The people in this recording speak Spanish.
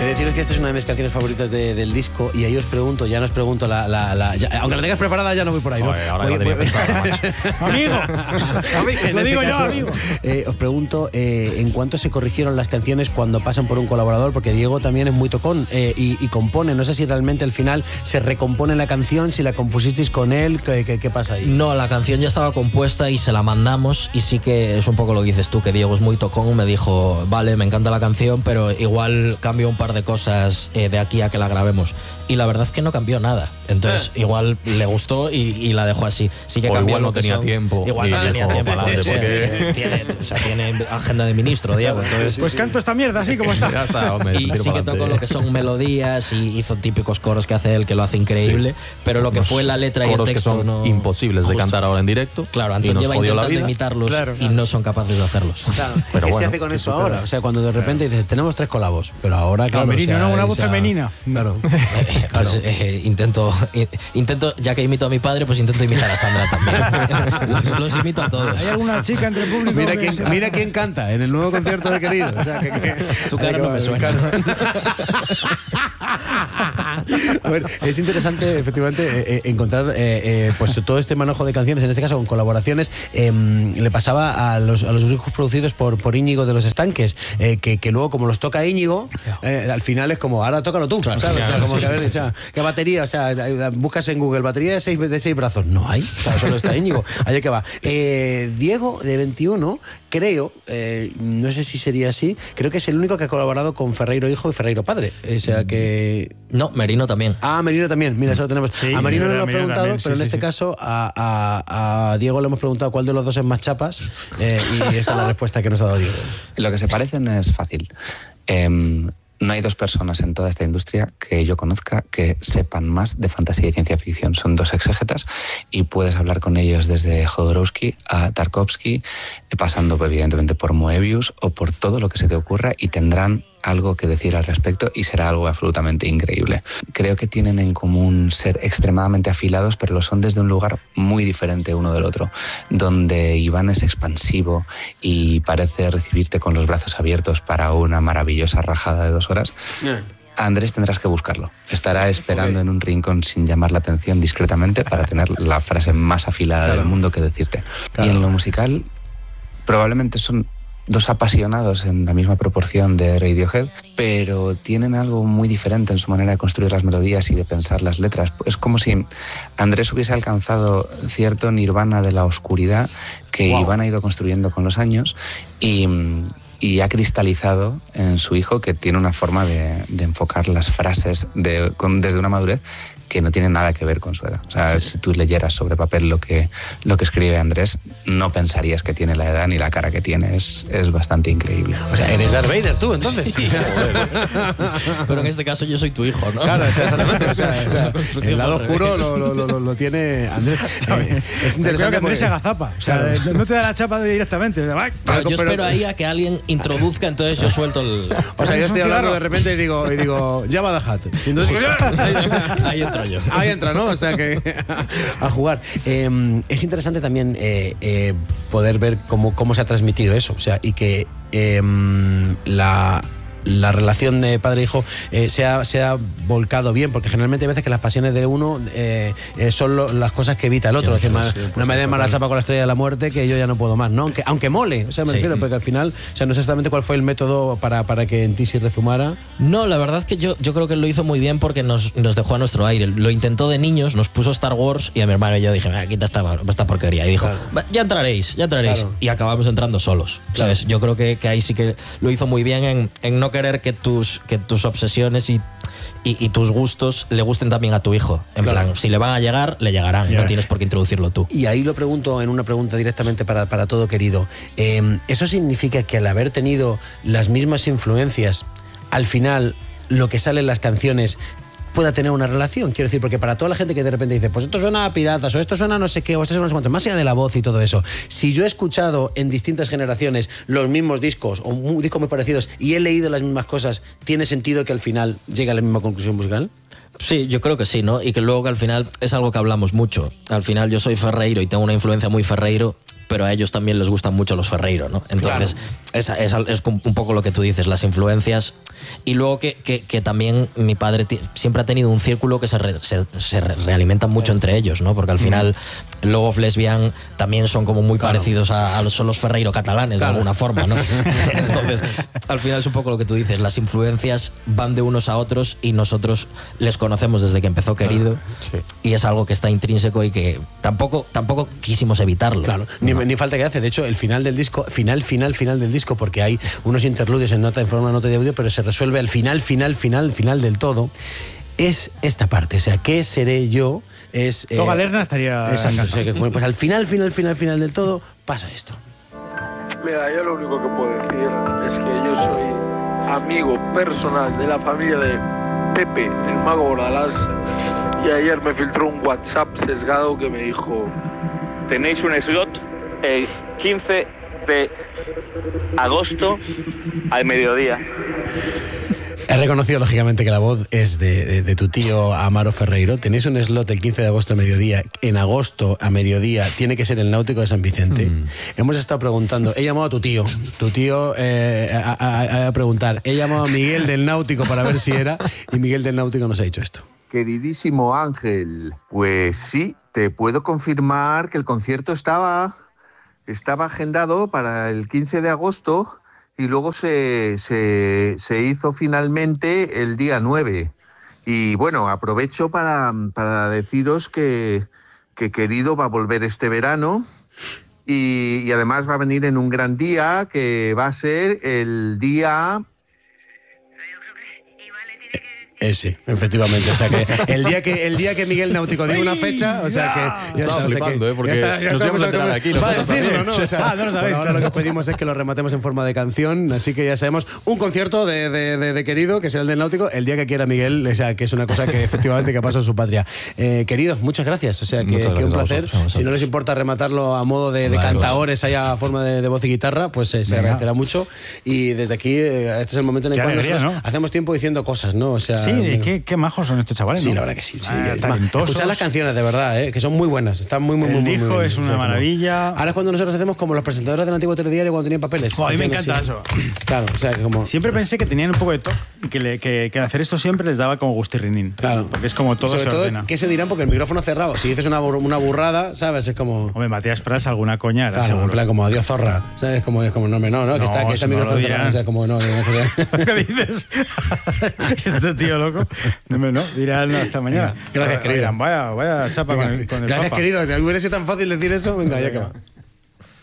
deciros que esta es una de mis canciones favoritas del disco y ahí os pregunto, ya no os pregunto aunque la tengas preparada ya no voy por ahí, ¿no? Joder, ahora voy amigo, lo digo yo, amigo. Os pregunto en cuánto se corrigieron las canciones cuando pasan por un colaborador, porque Diego también es muy tocón y compone. No sé si realmente al final se recompone la canción, si la compusisteis con él, ¿qué pasa ahí? No, la canción ya estaba compuesta y se la mandamos, y sí que es un poco lo que dices tú, que Diego es muy tocón. Me dijo, vale, me encanta la canción, pero igual cambio un par de cosas de aquí a que la grabemos. Y la verdad es que no cambió nada. Entonces igual le gustó y la dejó así. Sí que cambió, igual no tenía tiempo. Igual no tenía tiempo. Porque... tiene agenda de ministro, Diego. Entonces, pues canto esta mierda así como está. Ya está, hombre, y sí que tocó lo que son melodías y hizo típicos coros que hace él, que lo hace increíble, pero lo que fue la letra y el texto que son no... imposibles de cantar ahora en directo. Claro, Antón lleva intentando imitarlos y no son capaces de hacerlos. Claro. Pero ¿Qué bueno, se hace con eso ahora? O sea, cuando de repente dices, tenemos 3 colabos, pero ahora, claro... Merino, o sea, no, una voz femenina. Claro. Pues, intento, ya que imito a mi padre, pues intento imitar a Sandra también. los imito a todos. ¿Hay alguna chica entre el público? Mira quién canta en el nuevo concierto de Querido. O sea, tu cara no me suena. A ver, es interesante efectivamente encontrar pues todo este manejo de canciones, en este caso con colaboraciones. Le pasaba a los grupos producidos por Íñigo de Los Estanques, que luego como los toca Íñigo, al final es como, ahora tócalo tú, ¿sabes? O sea, como que, a ver, o sea, ¿qué batería? O sea, buscas en Google batería de 6 brazos, no hay, o sea, solo está Íñigo. Allá que va. Diego, de 21, creo, no sé si sería así, creo que es el único que ha colaborado con Ferreiro hijo y Ferreiro padre. O sea que... No, Merino también. Ah, Merino también, mira, eso lo tenemos. Sí, a Merino no lo he Merino preguntado, también, pero en este caso a Diego le hemos preguntado cuál de los dos es más chapas, y esta es la respuesta que nos ha dado Diego. Lo que se parecen es fácil. No hay 2 personas en toda esta industria que yo conozca que sepan más de fantasía y ciencia ficción. Son 2 exégetas y puedes hablar con ellos desde Jodorowsky a Tarkovsky, pasando evidentemente por Moebius o por todo lo que se te ocurra, y tendrán algo que decir al respecto y será algo absolutamente increíble. Creo que tienen en común ser extremadamente afilados, pero lo son desde un lugar muy diferente uno del otro, donde Iván es expansivo y parece recibirte con los brazos abiertos para una maravillosa rajada de 2 horas. A Andrés tendrás que buscarlo. Estará esperando en un rincón sin llamar la atención, discretamente, para tener la frase más afilada del mundo que decirte. Y en lo musical, probablemente son 2 apasionados en la misma proporción de Radiohead, pero tienen algo muy diferente en su manera de construir las melodías y de pensar las letras. Es como si Andrés hubiese alcanzado cierto nirvana de la oscuridad que Iván ha ido construyendo con los años y ha cristalizado en su hijo, que tiene una forma de enfocar las frases desde una madurez que no tiene nada que ver con su edad. O sea, si tú leyeras sobre papel lo que escribe Andrés, no pensarías que tiene la edad ni la cara que tiene. Es bastante increíble. O sea, eres Darth Vader tú, entonces. Pero en este caso yo soy tu hijo, ¿no? Claro, exactamente. O sea, el lado oscuro lo tiene Andrés. Es interesante. Creo que Andrés se agazapa. O sea, no te da la chapa directamente. Pero yo espero ahí a que alguien introduzca, entonces yo suelto el... O sea, yo estoy hablando de repente y digo Jabba the Hutt. Y entonces, ahí entro yo. Ahí entra, ¿no? O sea que a jugar. Es interesante también poder ver cómo se ha transmitido eso. O sea, y que la relación de padre-hijo se ha volcado bien, porque generalmente hay veces que las pasiones de uno son las cosas que evita el otro. Es decir, no me den mala chapa con la estrella de la muerte, que yo ya no puedo más, ¿no? Aunque mole, o sea, me refiero, porque al final, o sea, no sé exactamente cuál fue el método para que en ti se rezumara. No, la verdad es que yo creo que lo hizo muy bien porque nos dejó a nuestro aire. Lo intentó de niños, nos puso Star Wars y a mi hermano y yo dije, quita esta porquería. Y dijo, claro, ya entraréis. Claro. Y acabamos entrando solos, ¿sabes? Claro. Yo creo que ahí sí que lo hizo muy bien en no querer que tus obsesiones y tus gustos le gusten también a tu hijo. En plan, si le van a llegar, le llegarán. No tienes por qué introducirlo tú. Y ahí lo pregunto en una pregunta directamente para todo Querido. ¿Eso significa que al haber tenido las mismas influencias, al final lo que sale en las canciones pueda tener una relación? Quiero decir, porque para toda la gente que de repente dice, pues esto suena a piratas, o esto suena a no sé qué, o esto suena a no sé cuánto, más allá de la voz y todo eso, si yo he escuchado en distintas generaciones los mismos discos o discos muy parecidos y he leído las mismas cosas, ¿tiene sentido que al final llegue a la misma conclusión musical? Sí, yo creo que sí, ¿no? Y que luego que al final es algo que hablamos mucho. Al final yo soy ferreiro y tengo una influencia muy ferreiro, pero a ellos también les gustan mucho los Ferreiro, ¿no? Entonces, es un poco lo que tú dices, las influencias. Y luego que también mi padre siempre ha tenido un círculo que se realimentan mucho entre ellos, ¿no? Porque al final, Love of Lesbian también son como muy parecidos son los Ferreiro catalanes, de alguna forma, ¿no? Entonces, al final es un poco lo que tú dices, las influencias van de unos a otros y nosotros les conocemos desde que empezó Querido, y es algo que está intrínseco y que tampoco quisimos evitarlo. Claro, ni falta que hace. De hecho, el final del disco, final del disco, porque hay unos interludios en forma de nota de audio, pero se resuelve al final del todo, es esta parte. O sea, ¿qué seré yo? Toga Lerna estaría... Exacto. O sea, que, pues al final del todo, pasa esto. Mira, yo lo único que puedo decir es que yo soy amigo personal de la familia de Pepe, el Mago Bordalás, y ayer me filtró un WhatsApp sesgado que me dijo: tenéis un slot el 15 de agosto al mediodía. He reconocido, lógicamente, que la voz es de tu tío Amaro Ferreiro. Tenéis un slot el 15 de agosto a mediodía. En agosto a mediodía tiene que ser el Náutico de San Vicente. Hemos estado preguntando. He llamado a tu tío. Tu tío a preguntar. He llamado a Miguel del Náutico para ver si era. Y Miguel del Náutico nos ha dicho esto. Queridísimo Ángel, pues sí, te puedo confirmar que el concierto estaba agendado para el 15 de agosto... y luego se hizo finalmente el día 9. Y bueno, aprovecho para deciros que Querido va a volver este verano y además va a venir en un gran día, que va a ser el día... Sí, efectivamente. O sea que el día que Miguel Náutico diga una fecha, o sea que... Estaba flipando, porque nos íbamos a enterar aquí. Va a decirlo, ¿no? O sea, no lo sabéis. Ahora lo que pedimos es que lo rematemos en forma de canción, así que ya sabemos, un concierto de Querido, que será el del Náutico, el día que quiera Miguel, o sea, que es una cosa que efectivamente que pasa en su patria. Queridos, muchas gracias, o sea, que un placer. Si no les importa rematarlo a modo de cantaores, haya forma de voz y guitarra, pues se agradecerá mucho. Y desde aquí, este es el momento en el cual nosotros hacemos tiempo diciendo cosas, ¿no? O sea, sí, qué majos son estos chavales, ¿no? Sí, la verdad que sí. Talentosos. Escuchad las canciones, de verdad, que son muy buenas. Están muy El muy disco bien. es una maravilla. Ahora es cuando nosotros hacemos como los presentadores del antiguo telediario cuando tenían papeles. A mí me encanta eso. Claro, o sea, que como... Siempre pensé que tenían un poco de toque y que hacer esto siempre les daba como gustirrinín. Claro. Porque es como todo sobre se todo, ordena. ¿qué se dirán? Porque el micrófono cerrado. Si dices una burrada, ¿sabes? Es como... Hombre, Matías Prats alguna coña era, Claro, seguro. en plan como adiós zorra. ¿Sabes? Como no, que está el micrófono cerrado. O sea, como no. ¿Qué dices? Este tío loco. No, dirán hasta mañana. Gracias, querido. Dirán, vaya chapa con el Gracias, Papa. querido. ¿Te hubiera sido tan fácil decir eso? Venga, ya que va.